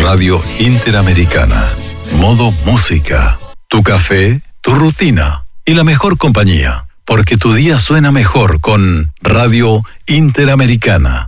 Radio Interamericana. Modo música. Tu café, tu rutina y la mejor compañía. Porque tu día suena mejor con Radio Interamericana.